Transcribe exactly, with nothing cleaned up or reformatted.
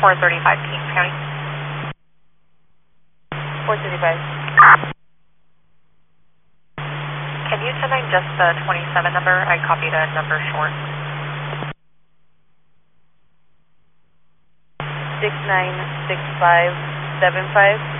four thirty-five Kings County. four thirty-five. Can you send in just the twenty-seven number? I copied a number short. six nine six five seven five.